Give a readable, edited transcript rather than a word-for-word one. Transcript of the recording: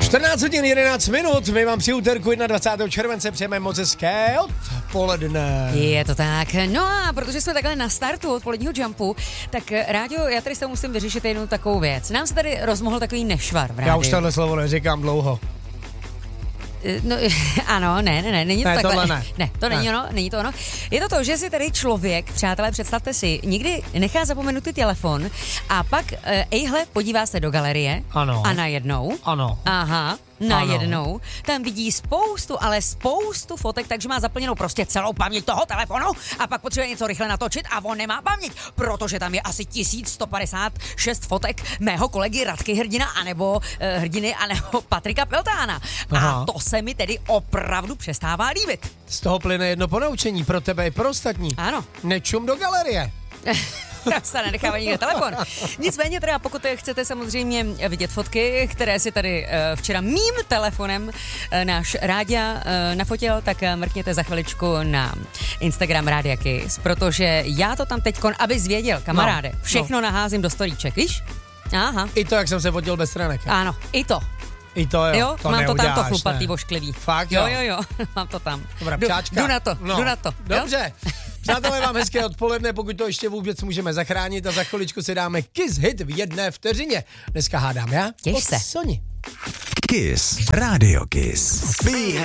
14 hodin 11 minut, my vám při úterku 21. července přejeme moc hezké odpoledne. Je to tak. No a protože jsme takhle na startu odpoledního jumpu, tak Ráďo, já tady se musím vyřešit jednu takovou věc. Nám se tady rozmohl takový nešvar v rádiu. Já už tohle slovo neříkám dlouho. No, ano, ne, není to ne, takhle. Ne, to není ono, není to ono. Je to to, že si tady člověk, přátelé, představte si, nikdy nechá zapomenutý telefon a pak, ejhle, podívá se do galerie ano. A najednou. Ano. Aha. Najednou tam vidí spoustu fotek, takže má zaplněnou prostě celou paměť toho telefonu a pak potřebuje něco rychle natočit a on nemá paměť, protože tam je asi 1156 fotek mého kolegy Radky Hrdina anebo Hrdiny anebo Patrika Peltána. Aha. A to se mi tedy opravdu přestává líbit. Z toho plyne jedno ponaučení pro tebe i pro ostatní. Ano. Nečum do galerie. Tam se nenechává nikde telefon. Nicméně teda, pokud chcete samozřejmě vidět fotky, které si tady včera mým telefonem náš Ráďa nafotil, tak mrkněte za chviličku na Instagram Rádia Kiss, protože já to tam teďkon, abys věděl, kamaráde, všechno naházím do storíček, víš? Aha. I to, jak jsem se fotil bez stranek. Ano, i to. I to jo, to mám neuděláš, to tam to chlupatý, ošklivý. Fakt jo? Jo, mám to tam. Dobrá, pčáčka. Jdu na to. Dobře. Přátelé, vám hezké odpoledne, pokud to ještě vůbec můžeme zachránit a za chviličku si dáme Kiss Hit v 1 vteřině. Dneska hádám já. Těš se. Soni. Kiss, Radio Kiss. Be